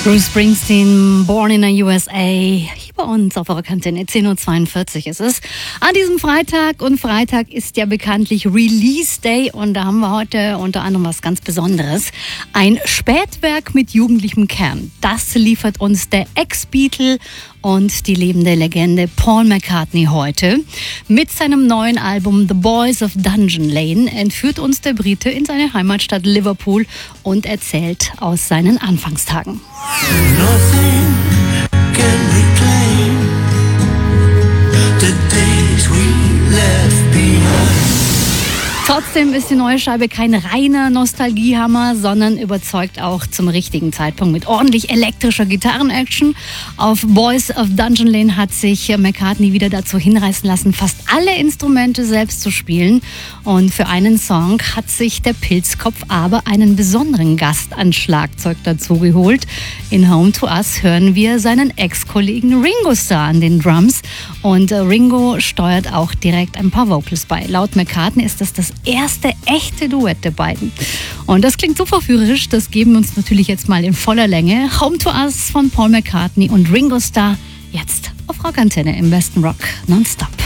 Bruce Springsteen, Born in the USA, hier bei uns auf Rockantenne, 10.42 Uhr ist es. An diesem Freitag, und Freitag ist ja bekanntlich Release Day, und da haben wir heute unter anderem was ganz Besonderes. Ein Spätwerk mit jugendlichem Kern. Das liefert uns der Ex-Beatle und die lebende Legende Paul McCartney heute. Mit seinem neuen Album The Boys of Dungeon Lane entführt uns der Brite in seine Heimatstadt Liverpool und erzählt aus seinen Anfangstagen. Nothing can reclaim the days we left behind. Trotzdem ist die neue Scheibe kein reiner Nostalgiehammer, sondern überzeugt auch zum richtigen Zeitpunkt mit ordentlich elektrischer Gitarren-Action. Auf Boys of Dungeon Lane hat sich McCartney wieder dazu hinreißen lassen, fast alle Instrumente selbst zu spielen. Und für einen Song hat sich der Pilzkopf aber einen besonderen Gast an Schlagzeug dazu geholt. In Home to Us hören wir seinen Ex-Kollegen Ringo Starr an den Drums. Und Ringo steuert auch direkt ein paar Vocals bei. Laut McCartney ist das erste echte Duett der beiden. Und das klingt so verführerisch, das geben wir uns natürlich jetzt mal in voller Länge. Home to Us von Paul McCartney und Ringo Starr, jetzt auf Rockantenne im besten Rock nonstop.